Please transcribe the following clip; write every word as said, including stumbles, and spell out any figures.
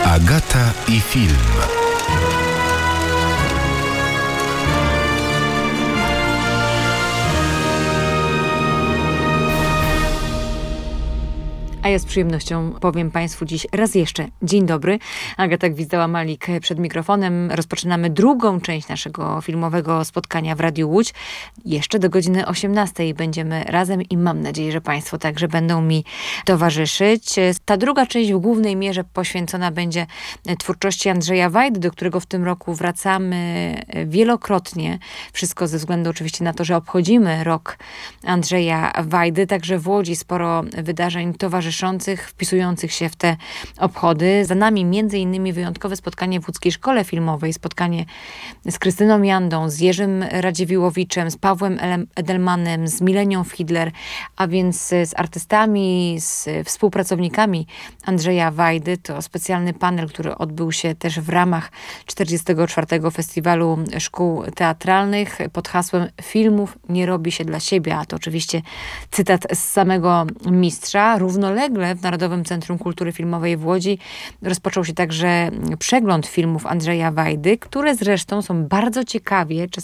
Agata i film. A ja z przyjemnością powiem Państwu dziś raz jeszcze dzień dobry. Agata Gwizdała-Malik przed mikrofonem. Rozpoczynamy drugą część naszego filmowego spotkania w Radiu Łódź. Jeszcze do godziny osiemnastej będziemy razem i mam nadzieję, że Państwo także będą mi towarzyszyć. Ta druga część w głównej mierze poświęcona będzie twórczości Andrzeja Wajdy, do którego w tym roku wracamy wielokrotnie. Wszystko ze względu oczywiście na to, że obchodzimy rok Andrzeja Wajdy. Także w Łodzi sporo wydarzeń towarzyszących, wpisujących się w te obchody. Za nami między innymi wyjątkowe spotkanie w Łódzkiej Szkole Filmowej, spotkanie z Krystyną Jandą, z Jerzym Radziwiłłowiczem, z Pawłem Edelmanem, z Milenią Fidler, a więc z artystami, z współpracownikami Andrzeja Wajdy. To specjalny panel, który odbył się też w ramach czterdziestego czwartego Festiwalu Szkół Teatralnych pod hasłem "Filmów nie robi się dla siebie", a to oczywiście cytat z samego mistrza. Równolegle w Narodowym Centrum Kultury Filmowej w Łodzi rozpoczął się także przegląd filmów Andrzeja Wajdy, które zresztą są bardzo ciekawie,